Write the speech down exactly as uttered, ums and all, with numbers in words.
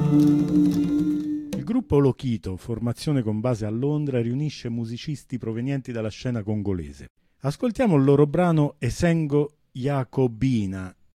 Il gruppo Lokito, formazione con base a Londra, riunisce musicisti provenienti dalla scena congolese. Ascoltiamo il loro brano Esengo Jacobina,